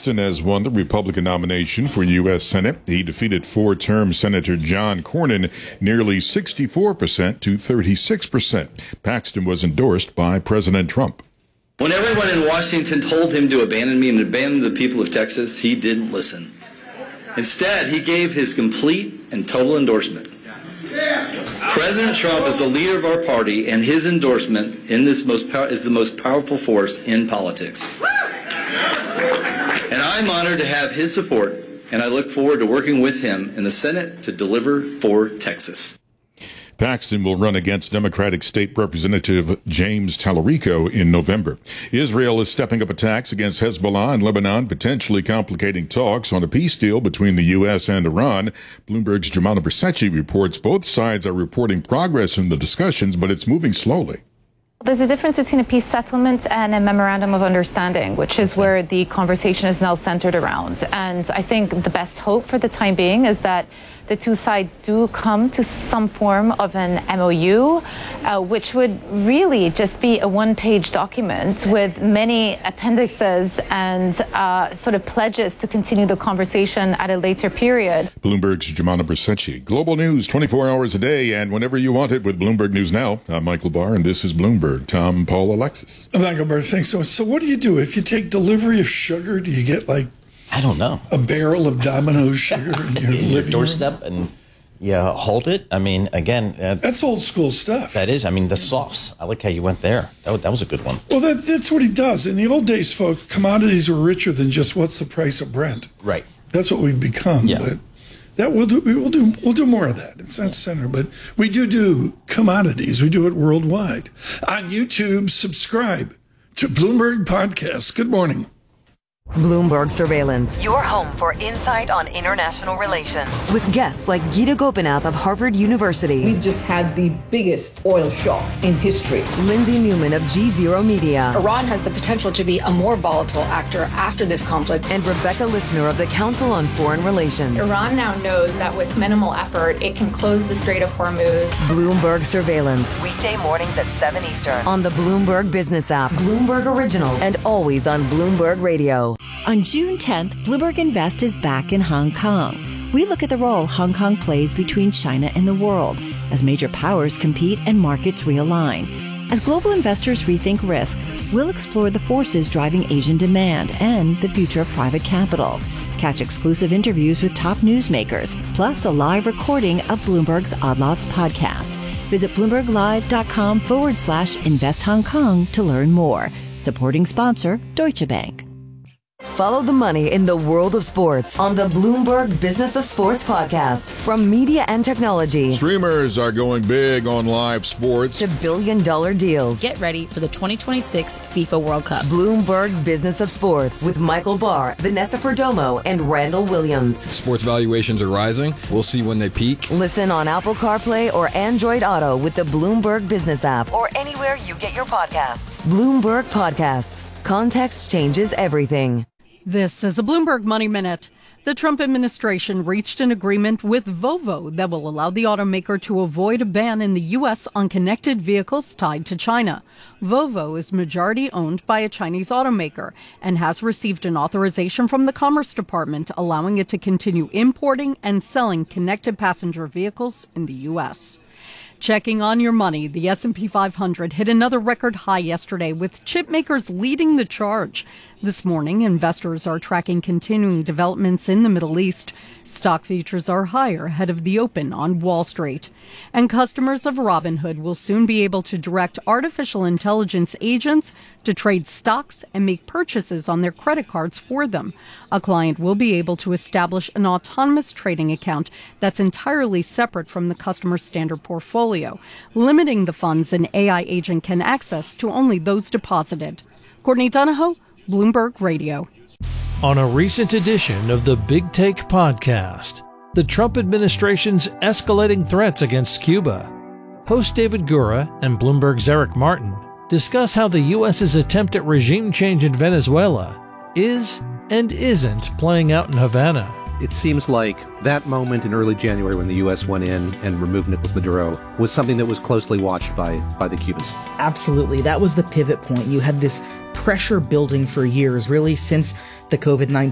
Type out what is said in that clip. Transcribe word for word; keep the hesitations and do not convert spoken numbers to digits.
Paxton has won the Republican nomination for U S Senate. He defeated four-term Senator John Cornyn nearly sixty-four percent to thirty-six percent. Paxton was endorsed by President Trump. When everyone in Washington told him to abandon me and abandon the people of Texas, he didn't listen. Instead, he gave his complete and total endorsement. President Trump is the leader of our party, and his endorsement in this most pow- is the most powerful force in politics. And I'm honored to have his support, and I look forward to working with him in the Senate to deliver for Texas. Paxton will run against Democratic State Representative James Tallarico in November. Israel is stepping up attacks against Hezbollah in Lebanon, potentially complicating talks on a peace deal between the U S and Iran. Bloomberg's Jumana Bercecci reports both sides are reporting progress in the discussions, but it's moving slowly. There's a difference between a peace settlement and a memorandum of understanding, which is where the conversation is now centered around. And I think the best hope for the time being is that the two sides do come to some form of an M O U, uh, which would really just be a one-page document with many appendixes and uh, sort of pledges to continue the conversation at a later period. Bloomberg's Jumana Bercecci. Global news twenty-four hours a day and whenever you want it with Bloomberg News Now. I'm Michael Barr, and this is Bloomberg. Tom, Paul, Alexis. Michael Barr, thanks so much. So what do you do? If you take delivery of sugar, do you get like I don't know. a barrel of Domino's sugar in your, in your living doorstep room? and you hold it? I mean, again... Uh, That's old school stuff. That is. I mean, the softs. I like how you went there. That, that was a good one. Well, that, that's what he does. In the old days, folks, commodities were richer than just what's the price of Brent. Right. That's what we've become. Yeah. But that we'll do. We'll do. We'll do more of that. It's not center, but we do do commodities. We do it worldwide. On YouTube, subscribe to Bloomberg Podcasts. Good morning. Bloomberg Surveillance, your home for insight on international relations. With guests like Gita Gopinath of Harvard University. We've just had the biggest oil shock in history. Lindsay Newman of G Zero Media. Iran has the potential to be a more volatile actor after this conflict. And Rebecca Lissner of the Council on Foreign Relations. Iran now knows that with minimal effort, it can close the Strait of Hormuz. Bloomberg Surveillance, weekday mornings at seven Eastern on the Bloomberg Business app, Bloomberg Originals, and always on Bloomberg Radio. On June tenth, Bloomberg Invest is back in Hong Kong. We look at the role Hong Kong plays between China and the world as major powers compete and markets realign. As global investors rethink risk, we'll explore the forces driving Asian demand and the future of private capital. Catch exclusive interviews with top newsmakers, plus a live recording of Bloomberg's Odd Lots podcast. Visit BloombergLive.com forward slash Invest Hong Kong to learn more. Supporting sponsor, Deutsche Bank. Follow the money in the world of sports on the Bloomberg Business of Sports podcast. From media and technology. Streamers are going big on live sports. To billion dollar deals. Get ready for the twenty twenty-six FIFA World Cup. Bloomberg Business of Sports with Michael Barr, Vanessa Perdomo, and Randall Williams. Sports valuations are rising. We'll see when they peak. Listen on Apple CarPlay or Android Auto with the Bloomberg Business app or anywhere you get your podcasts. Bloomberg Podcasts. Context changes everything. This is a Bloomberg Money Minute. The Trump administration reached an agreement with Volvo that will allow the automaker to avoid a ban in the U S on connected vehicles tied to China. Volvo is majority owned by a Chinese automaker and has received an authorization from the Commerce Department allowing it to continue importing and selling connected passenger vehicles in the U S. Checking on your money, the S and P five hundred hit another record high yesterday with chip makers leading the charge. This morning, investors are tracking continuing developments in the Middle East. Stock futures are higher ahead of the open on Wall Street. And customers of Robinhood will soon be able to direct artificial intelligence agents to trade stocks and make purchases on their credit cards for them. A client will be able to establish an autonomous trading account that's entirely separate from the customer's standard portfolio, limiting the funds an A I agent can access to only those deposited. Courtney Donahoe, Bloomberg Radio. On a recent edition of the Big Take podcast, the Trump administration's escalating threats against Cuba. Host David Gura and Bloomberg's Eric Martin discuss how the U S's attempt at regime change in Venezuela is and isn't playing out in Havana. It seems like that moment in early January when the U S went in and removed Nicolas Maduro was something that was closely watched by, by the Cubans. Absolutely. That was the pivot point. You had this pressure building for years, really since the COVID nineteen